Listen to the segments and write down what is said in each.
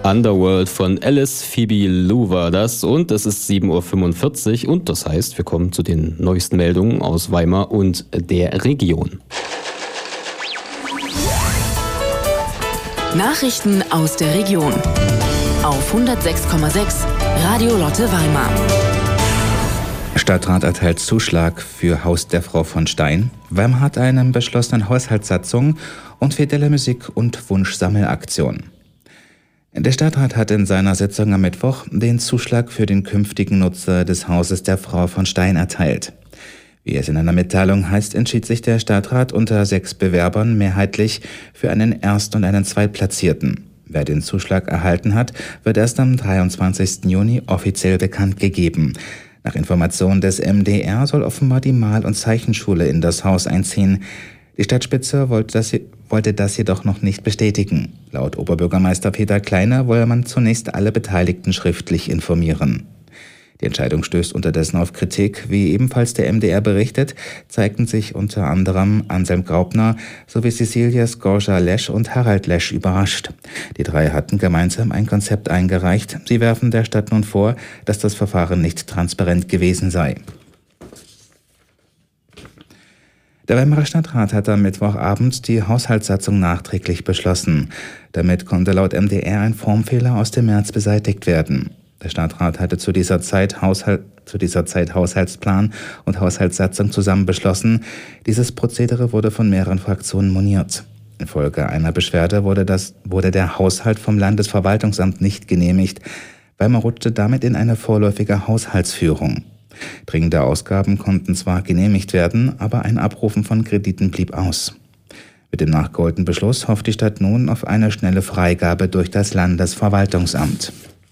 Underworld von Alice Phoebe Lou war das und es ist 7.45 Uhr und das heißt, wir kommen zu den neuesten Meldungen aus Weimar und der Region. Nachrichten aus der Region auf 106,6 Radio Lotte Weimar. Stadtrat erteilt Zuschlag für Haus der Frau von Stein. Weimar hat eine beschlossene Haushaltssatzung und Fidele Musik- und Wunschsammelaktion. Der Stadtrat hat in seiner Sitzung am Mittwoch den Zuschlag für den künftigen Nutzer des Hauses der Frau von Stein erteilt. Wie es in einer Mitteilung heißt, entschied sich der Stadtrat unter 6 Bewerbern mehrheitlich für einen Erst- und einen Zweitplatzierten. Wer den Zuschlag erhalten hat, wird erst am 23. Juni offiziell bekannt gegeben. Nach Informationen des MDR soll offenbar die Mal- und Zeichenschule in das Haus einziehen. Die Stadtspitze wollte das jedoch noch nicht bestätigen. Laut Oberbürgermeister Peter Kleiner wolle man zunächst alle Beteiligten schriftlich informieren. Die Entscheidung stößt unterdessen auf Kritik. Wie ebenfalls der MDR berichtet, zeigten sich unter anderem Anselm Graupner sowie Cecilia Skorja-Lesch und Harald Lesch überrascht. Die 3 hatten gemeinsam ein Konzept eingereicht. Sie werfen der Stadt nun vor, dass das Verfahren nicht transparent gewesen sei. Der Weimarer Stadtrat hat am Mittwochabend die Haushaltssatzung nachträglich beschlossen. Damit konnte laut MDR ein Formfehler aus dem März beseitigt werden. Der Stadtrat hatte zu dieser Zeit Haushaltsplan und Haushaltssatzung zusammen beschlossen. Dieses Prozedere wurde von mehreren Fraktionen moniert. Infolge einer Beschwerde wurde der Haushalt vom Landesverwaltungsamt nicht genehmigt. Weimar rutschte damit in eine vorläufige Haushaltsführung. Dringende Ausgaben konnten zwar genehmigt werden, aber ein Abrufen von Krediten blieb aus. Mit dem nachgeholten Beschluss hofft die Stadt nun auf eine schnelle Freigabe durch das Landesverwaltungsamt.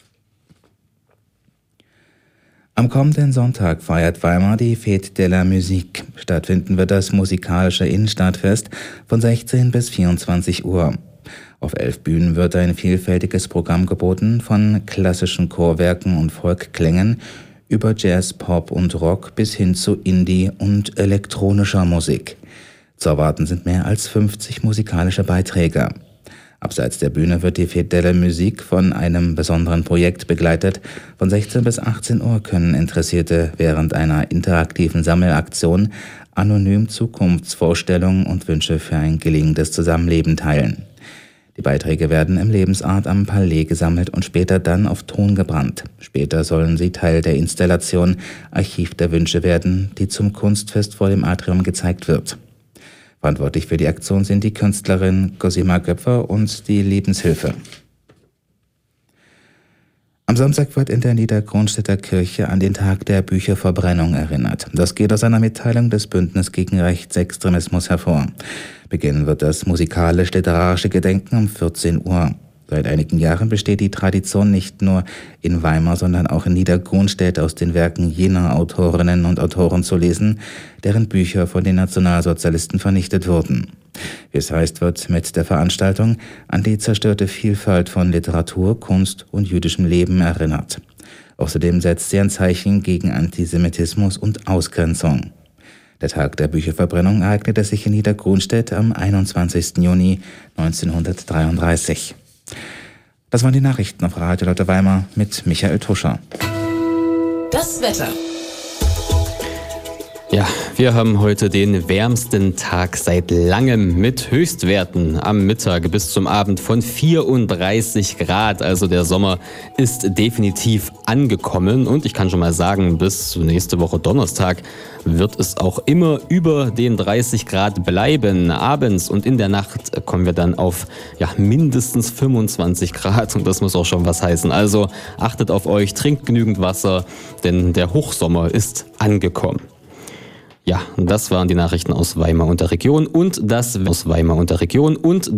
Am kommenden Sonntag feiert Weimar die Fête de la Musique. Stattfinden wird das musikalische Innenstadtfest von 16 bis 24 Uhr. Auf 11 Bühnen wird ein vielfältiges Programm geboten, von klassischen Chorwerken und Folkklängen über Jazz, Pop und Rock bis hin zu Indie und elektronischer Musik. Zu erwarten sind mehr als 50 musikalische Beiträge. Abseits der Bühne wird die Fête de la Musique von einem besonderen Projekt begleitet. Von 16 bis 18 Uhr können Interessierte während einer interaktiven Sammelaktion anonym Zukunftsvorstellungen und Wünsche für ein gelingendes Zusammenleben teilen. Die Beiträge werden im Lebensart am Palais gesammelt und später dann auf Ton gebrannt. Später sollen sie Teil der Installation Archiv der Wünsche werden, die zum Kunstfest vor dem Atrium gezeigt wird. Verantwortlich für die Aktion sind die Künstlerin Cosima Göpfer und die Lebenshilfe. Am Samstag wird in der Niederkronstädter Kirche an den Tag der Bücherverbrennung erinnert. Das geht aus einer Mitteilung des Bündnis gegen Rechtsextremismus hervor. Beginnen wird das musikalisch-literarische Gedenken um 14 Uhr. Seit einigen Jahren besteht die Tradition nicht nur in Weimar, sondern auch in Niederkronstädt aus den Werken jener Autorinnen und Autoren zu lesen, deren Bücher von den Nationalsozialisten vernichtet wurden. Wie es heißt, wird mit der Veranstaltung an die zerstörte Vielfalt von Literatur, Kunst und jüdischem Leben erinnert. Außerdem setzt sie ein Zeichen gegen Antisemitismus und Ausgrenzung. Der Tag der Bücherverbrennung ereignete sich in Niederkronstädt am 21. Juni 1933. Das waren die Nachrichten auf Radio Lotte Weimar mit Michael Tuscher. Das Wetter. Ja, wir haben heute den wärmsten Tag seit langem mit Höchstwerten am Mittag bis zum Abend von 34 Grad. Also der Sommer ist definitiv angekommen und ich kann schon mal sagen, bis nächste Woche Donnerstag wird es auch immer über den 30 Grad bleiben. Abends und in der Nacht kommen wir dann auf mindestens 25 Grad und das muss auch schon was heißen. Also achtet auf euch, trinkt genügend Wasser, denn der Hochsommer ist angekommen. Ja, das waren die Nachrichten aus Weimar und der Region und